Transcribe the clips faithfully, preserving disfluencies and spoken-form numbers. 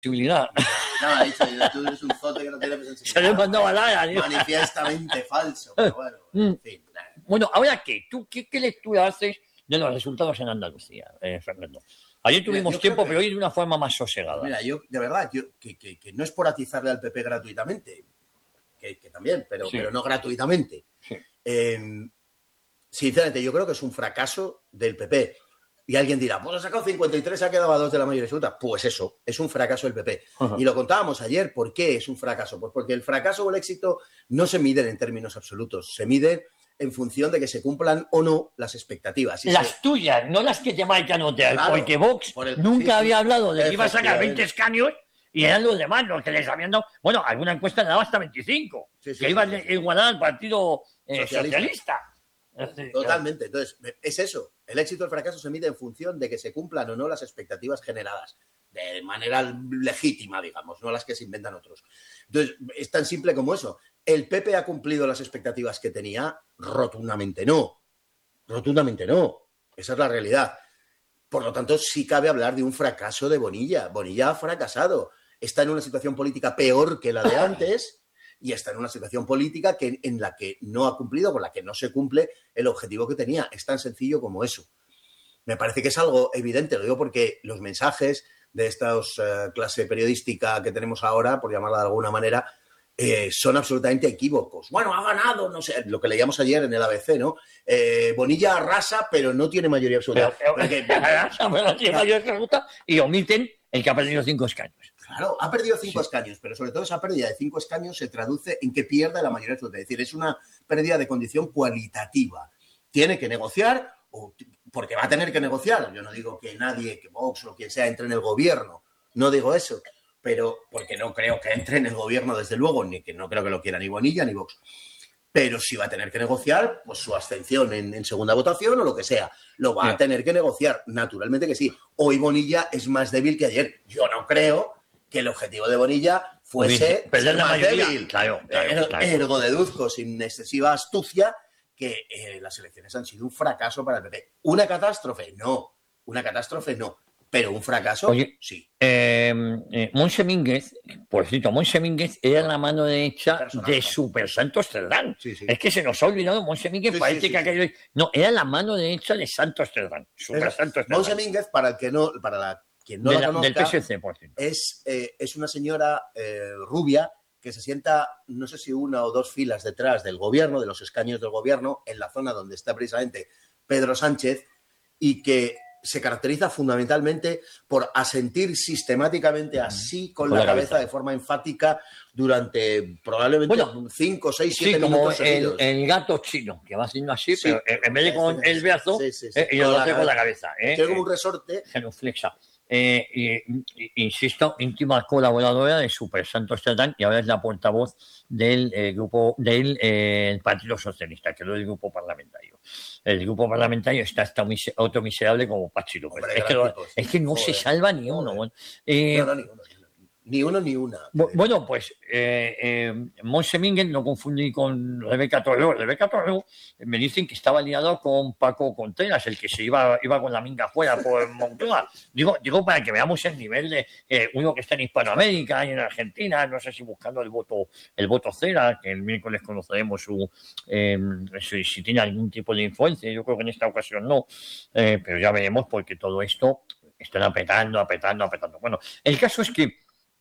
posibilidad. Nada, ha dicho, tú eres un zote que no tiene sensibilidad. Se le mandaba nada. Manifiestamente falso, pero bueno, en fin. Bueno, ahora qué, ¿tú qué, qué lectura haces de los resultados en Andalucía, eh, Fernando? Ayer tuvimos Mira, tiempo, que, pero hoy de una forma más sosegada. Mira, yo, de verdad, yo, que, que, que no es por atizarle al P P gratuitamente, que, que también, pero, sí. pero no gratuitamente. Sí. Eh, sinceramente, yo creo que es un fracaso del P P. Y alguien dirá, pues ha sacado cincuenta y tres, se ha quedado a dos de la mayoría absoluta. Pues eso, es un fracaso del P P. Uh-huh. Y lo contábamos ayer, ¿por qué es un fracaso? Pues porque el fracaso o el éxito no se miden en términos absolutos, se miden en función de que se cumplan o no las expectativas. Y las se... tuyas, no las que te marcan otra, claro, porque Vox por el... nunca sí, había hablado de que iba a sacar veinte escaños y eran los demás los que les habían dado. Bueno, alguna encuesta le daba hasta veinticinco, sí, sí, que iban a sí, sí. igualar al Partido eh, Socialista. socialista. Totalmente. Entonces, es eso. El éxito o el fracaso se mide en función de que se cumplan o no las expectativas generadas. De manera legítima, digamos, no las que se inventan otros. Entonces, es tan simple como eso. ¿El P P ha cumplido las expectativas que tenía? Rotundamente no. Rotundamente no. Esa es la realidad. Por lo tanto, sí cabe hablar de un fracaso de Bonilla. Bonilla ha fracasado. Está en una situación política peor que la de antes y está en una situación política que, en la que no ha cumplido, con la que no se cumple el objetivo que tenía. Es tan sencillo como eso. Me parece que es algo evidente. Lo digo porque los mensajes de esta uh, clase periodística que tenemos ahora, por llamarla de alguna manera, eh, son absolutamente equívocos. Bueno, ha ganado, no sé, lo que leíamos ayer en el A B C, ¿no? Eh, Bonilla arrasa, pero no tiene mayoría absoluta. Pero, pero, porque, arrasa, pero no tiene mayoría absoluta y omiten el que ha perdido cinco escaños. Claro, ha perdido cinco sí. escaños, pero sobre todo esa pérdida de cinco escaños se traduce en que pierde la mayoría absoluta. Es decir, es una pérdida de condición cualitativa. Tiene que negociar, o, porque va a tener que negociar. Yo no digo que nadie, que Vox o quien sea, entre en el gobierno. No digo eso. Pero porque no creo que entre en el gobierno, desde luego, ni que no creo que lo quiera ni Bonilla ni Vox. Pero si va a tener que negociar, pues su abstención en, en segunda votación o lo que sea, lo va sí. a tener que negociar, naturalmente que sí. Hoy Bonilla es más débil que ayer. Yo no creo que el objetivo de Bonilla fuese ser más mayoría. débil. Claro, claro, er, claro. Ergo deduzco, sin excesiva astucia, que eh, las elecciones han sido un fracaso para el P P. ¿Una catástrofe? No. Una catástrofe no. Pero un fracaso, Oye, sí. Eh, eh, Montse Mínguez, por cierto, Montse Mínguez era la mano derecha Personal. de Super Santos Cerdán. Sí, sí. Es que se nos ha olvidado Montse Mínguez, sí, parece sí, sí, que aquello... Sí. No, era la mano derecha de Santos Cerdán. Super es, Santos Cerdán. Montse Mínguez, para el que no, para la, quien no de la, la conozca, del P S C, por cierto. Es, eh, es una señora eh, rubia que se sienta, no sé si una o dos filas detrás del gobierno, de los escaños del gobierno, en la zona donde está precisamente Pedro Sánchez, y que se caracteriza fundamentalmente por asentir sistemáticamente así con, con la, la cabeza, cabeza de forma enfática durante probablemente bueno, cinco, seis, siete sí, minutos como seguidos. El, el gato chino, que va haciendo así, sí, pero en vez de con sí, el brazo, sí, sí, sí, eh, yo lo hago con la cabeza. Eh, Tiene como un resorte. Genuflexa. Eh, eh, insisto, íntima colaboradora de Super Santos Cerdán y ahora es la portavoz del eh, grupo del eh, Partido Socialista, que no es el grupo parlamentario. El grupo parlamentario está hasta otro miserable como Pachi López. Es que, lo, es que no joder, se salva ni uno. Bueno, eh, no, no, ni uno. Ni uno ni una. Bueno, pues eh, eh, Montse Mínguez no confundí con Rebeca Torró. Rebeca Torró me dicen que estaba liado con Paco Contreras, el que se iba, iba con la minga fuera por Moncloa. Digo, digo para que veamos el nivel de eh, uno que está en Hispanoamérica y en Argentina, no sé si buscando el voto, el voto cera, que el miércoles conoceremos su, eh, si, si tiene algún tipo de influencia. Yo creo que en esta ocasión no, eh, pero ya veremos porque todo esto están apretando, apretando, apretando. Bueno, el caso es que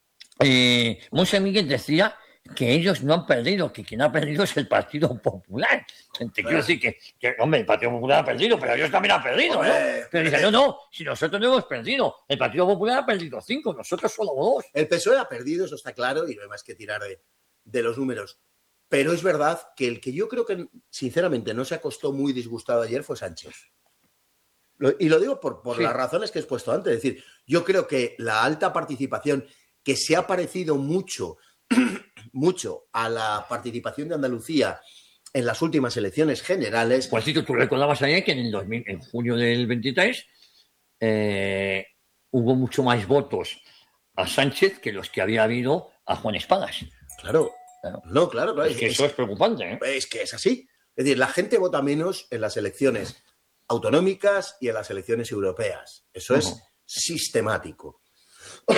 Eh, Montse Mínguez decía que ellos no han perdido, que quien ha perdido es el Partido Popular. Te quiero decir que, que, hombre, el Partido Popular ha perdido, pero ellos también han perdido, ¿no? Pero dice, no, no, si nosotros no hemos perdido, el Partido Popular ha perdido cinco, nosotros solo dos. El P S O E ha perdido, eso está claro, y no hay más que tirar de, de los números. Pero es verdad que el que yo creo que, sinceramente, no se acostó muy disgustado ayer fue Sánchez. Lo, y lo digo por, por sí. las razones que he expuesto antes. Es decir, yo creo que la alta participación que se ha parecido mucho, mucho a la participación de Andalucía en las últimas elecciones generales. Pues sí, tú recordabas ayer que en el dos mil, en junio del veintitrés eh, hubo mucho más votos a Sánchez que los que había habido a Juan Espadas. Claro, claro. No, claro, claro. Es que es, eso es preocupante, ¿eh? Es que es así. Es decir, la gente vota menos en las elecciones autonómicas y en las elecciones europeas. Eso uh-huh. es sistemático.